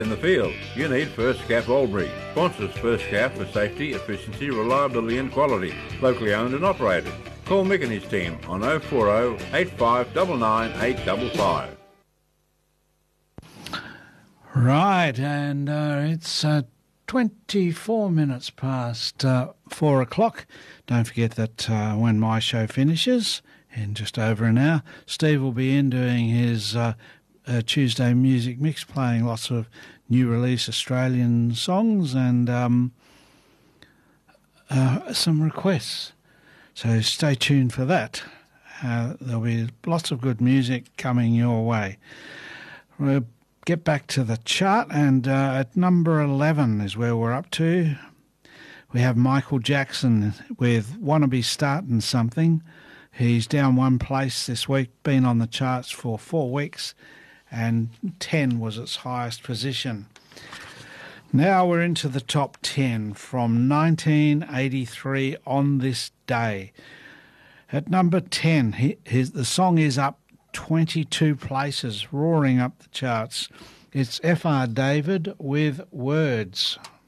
In the field, you need First Cap Albury. Sponsors First Cap for safety, efficiency, reliability and quality. Locally owned and operated. Call Mick and his team on 040 8599 855. Right, and it's 24 minutes past 4 o'clock. Don't forget that when my show finishes, in just over an hour, Steve will be in doing his Tuesday music mix, playing lots of new release Australian songs and some requests. So stay tuned for that. There'll be lots of good music coming your way. We'll get back to the chart, and at number 11 is where we're up to. We have Michael Jackson with Wanna Be Startin' Something. He's down one place this week, been on the charts for 4 weeks, and 10 was its highest position. Now we're into the top 10 from 1983 on this day. At number 10, the song is up 22 places, roaring up the charts. It's F.R. David with Words.